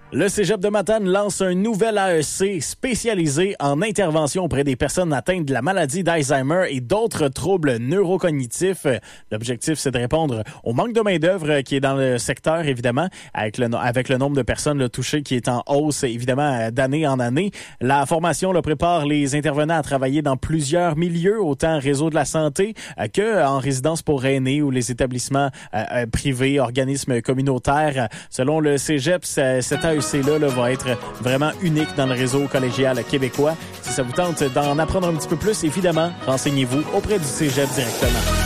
Le Cégep de Matane lance un nouvel AEC spécialisé en intervention auprès des personnes atteintes de la maladie d'Alzheimer et d'autres troubles neurocognitifs. L'objectif, c'est de répondre au manque de main-d'œuvre qui est dans le secteur, évidemment, avec le nombre de personnes touchées qui est en hausse, évidemment, d'année en année. La formation prépare les intervenants à travailler dans plusieurs milieux, autant réseau de la santé que en résidence pour aînés ou les établissements privés, organismes communautaires. Selon le Cégep, cet AEC-là va être vraiment unique dans le réseau collégial québécois. Si ça vous tente d'en apprendre un petit peu plus, évidemment, renseignez-vous auprès du Cégep directement.